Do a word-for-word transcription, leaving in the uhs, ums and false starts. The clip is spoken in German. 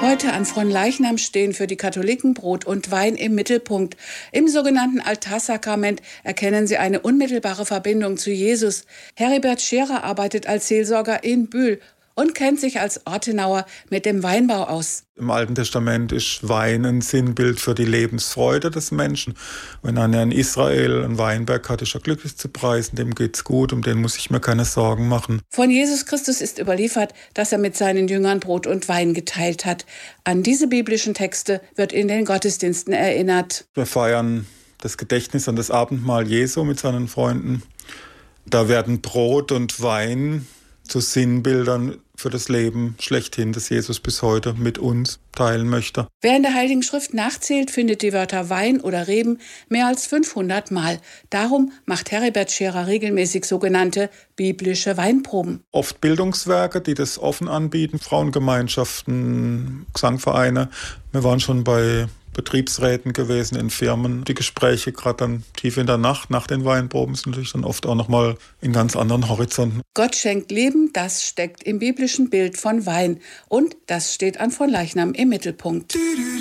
Heute an Fronleichnam stehen für die Katholiken Brot und Wein im Mittelpunkt. Im sogenannten Altarsakrament erkennen sie eine unmittelbare Verbindung zu Jesus. Heribert Scherer arbeitet als Seelsorger in Bühl und kennt sich als Ortenauer mit dem Weinbau aus. Im Alten Testament ist Wein ein Sinnbild für die Lebensfreude des Menschen. Wenn einer in Israel einen Weinberg hat, ist er glücklich zu preisen, dem geht's gut, um den muss ich mir keine Sorgen machen. Von Jesus Christus ist überliefert, dass er mit seinen Jüngern Brot und Wein geteilt hat. An diese biblischen Texte wird in den Gottesdiensten erinnert. Wir feiern das Gedächtnis an das Abendmahl Jesu mit seinen Freunden. Da werden Brot und Wein zu Sinnbildern für das Leben schlechthin, das Jesus bis heute mit uns teilen möchte. Wer in der Heiligen Schrift nachzählt, findet die Wörter Wein oder Reben mehr als fünfhundert Mal. Darum macht Heribert Scherer regelmäßig sogenannte biblische Weinproben. Oft Bildungswerke, die das offen anbieten, Frauengemeinschaften, Gesangvereine. Wir waren schon bei Betriebsräten gewesen in Firmen. Die Gespräche gerade dann tief in der Nacht, nach den Weinproben, sind natürlich dann oft auch nochmal in ganz anderen Horizonten. Gott schenkt Leben, das steckt im biblischen Bild von Wein. Und das steht an Fronleichnam im Mittelpunkt.